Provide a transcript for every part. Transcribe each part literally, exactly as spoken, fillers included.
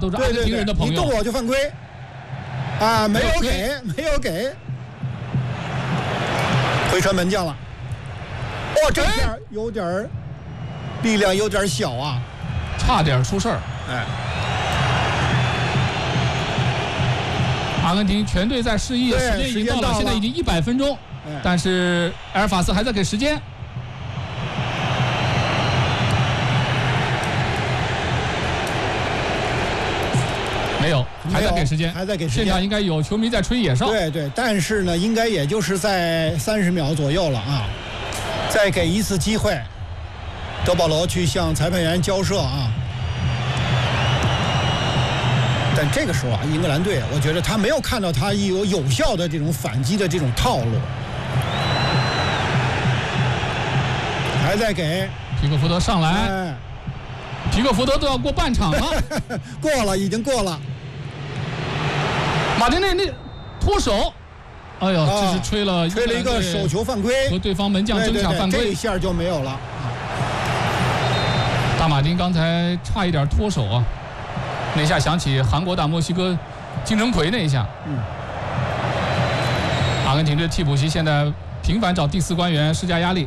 都是阿根廷人的朋友。 对对对，你动我就犯规，啊，没有给，没有给，回传门将了。哦，这下有点力量有点小啊， 差点出事儿。 哎， 阿根廷全队在示意，时间已经到了，现在已经一百分钟， 哎、 但是埃尔法斯还在给时间。没有，还在给时间， 还在给时间。 现场应该有球迷在吹野哨。 对对，但是呢，应该也就是在三十秒左右了啊。再给一次机会，德保罗去向裁判员交涉啊。但这个时候啊，英格兰队，我觉得他没有看到他有有效的这种反击的这种套路，还在给皮克福德上来。 哎皮克福德都要过半场了， 过了，已经过了。 马丁内那脱手，哎呦，这是吹了吹了一个手球犯规， 和对方门将争抢犯规， 这一下就没有了。 大马丁刚才差一点脱手啊，那下想起韩国打墨西哥金城奎那一下。 嗯。 阿根廷队替补席现在频繁找第四官员施加压力。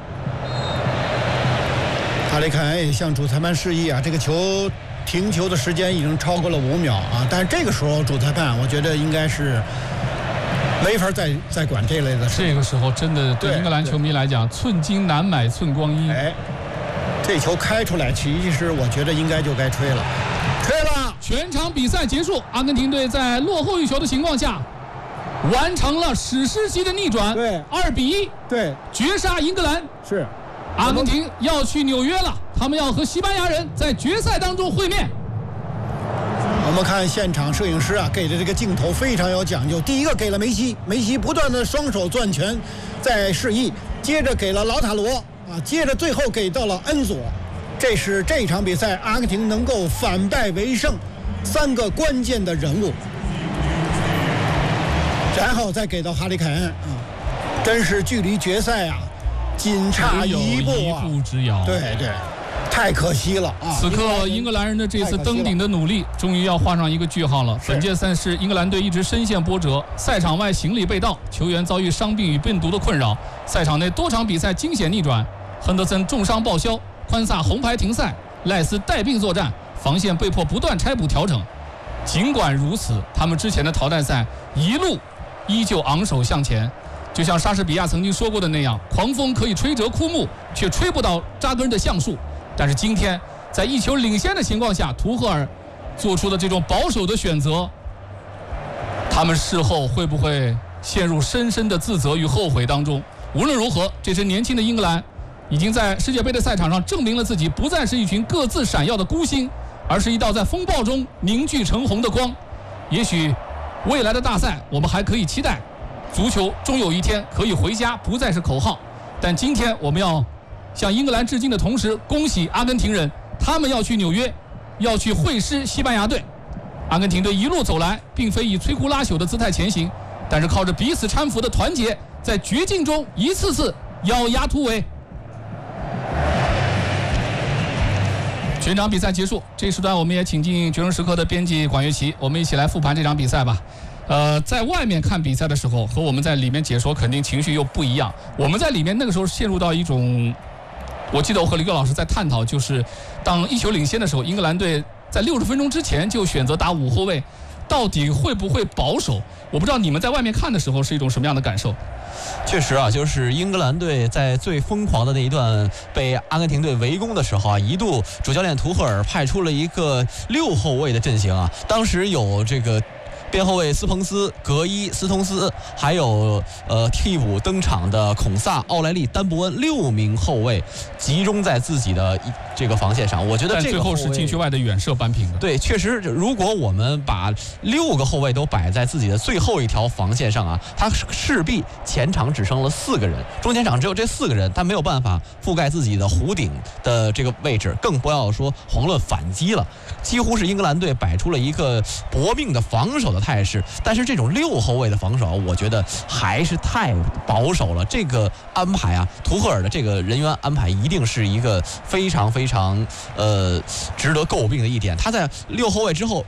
哈里凯恩也向主裁判示意啊，这个球停球的时间已经超过了五秒啊，但是这个时候主裁判我觉得应该是没法再再管这类的事。 这个时候真的对英格兰球迷来讲，寸金难买寸光阴。 哎，这球开出来，其实我觉得应该就该吹了，吹了。 全场比赛结束，阿根廷队在落后一球的情况下，完成了史诗级的逆转， 对， 二比一， 对， 绝杀英格兰。 是。 阿根廷要去纽约了，他们要和西班牙人在决赛当中会面。 我们看现场摄影师啊给的这个镜头非常有讲究。第一个给了梅西，梅西不断的双手攥拳在示意，接着给了劳塔罗啊，接着最后给到了恩佐。这是这场比赛阿根廷能够反败为胜三个关键的人物。然后再给到哈里凯恩啊，真是距离决赛啊仅差一步啊， 一步之遥。 对对，太可惜了啊！ 此刻英格兰人的这次登顶的努力，终于要画上一个句号了。本届赛事，英格兰队一直深陷波折，赛场外行李被盗，球员遭遇伤病与病毒的困扰，赛场内多场比赛惊险逆转。亨德森重伤报销，宽萨红牌停赛，赖斯带病作战，防线被迫不断拆补调整。尽管如此，他们之前的淘汰赛一路依旧昂首向前。就像莎士比亚曾经说过的那样，狂风可以吹折枯木，却吹不倒扎根的橡树。但是今天在一球领先的情况下，图赫尔做出的这种保守的选择，他们事后会不会陷入深深的自责与后悔当中？无论如何，这支年轻的英格兰已经在世界杯的赛场上证明了自己不再是一群各自闪耀的孤星，而是一道在风暴中凝聚成红的光。也许未来的大赛我们还可以期待，足球终有一天可以回家，不再是口号。但今天我们要向英格兰致敬的同时，恭喜阿根廷人，他们要去纽约，要去会师西班牙队。阿根廷队一路走来，并非以摧枯拉朽的姿态前行，但是靠着彼此搀扶的团结，在绝境中一次次咬牙突围。全场比赛结束，这一时段我们也请进决胜时刻的编辑管乐琪，我们一起来复盘这场比赛吧。呃，在外面看比赛的时候，和我们在里面解说肯定情绪又不一样。我们在里面那个时候陷入到一种，我记得我和李哥老师在探讨，就是当一球领先的时候，英格兰队在六十分钟之前就选择打五后卫，到底会不会保守？我不知道你们在外面看的时候是一种什么样的感受。 确实啊，就是英格兰队在最疯狂的那一段被阿根廷队围攻的时候啊，一度主教练图赫尔派出了一个六后卫的阵型啊，当时有这个边后卫斯彭斯、格伊、斯通斯，还有呃替补登场的孔萨、奥莱利、丹伯恩，六名后卫集中在自己的这个防线上。我觉得这个最后是禁区外的远射扳平的。 对，确实，如果我们把六个后卫都摆在自己的最后一条防线上啊，他势必前场只剩了四个人，中前场只有这四个人，他没有办法覆盖自己的弧顶的这个位置，更不要说遑论反击了。几乎是英格兰队摆出了一个搏命的防守的态势，但是这种六后卫的防守，我觉得还是太保守了。这个安排啊，图赫尔的这个人员安排一定是一个非常非常呃值得诟病的一点。他在六后卫之后